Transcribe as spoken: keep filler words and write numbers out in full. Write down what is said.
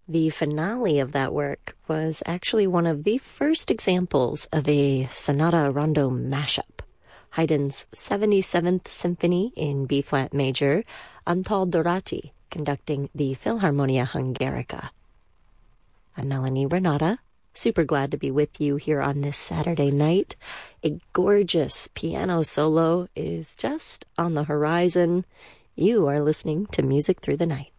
The finale of that work was actually one of the first examples of a sonata rondo mashup. Haydn's seventy-seventh Symphony in B-flat major, Antal Dorati conducting the Philharmonia Hungarica. I'm Melanie Renata, super glad to be with you here on this Saturday night. A gorgeous piano solo is just on the horizon. You are listening to Music Through the Night.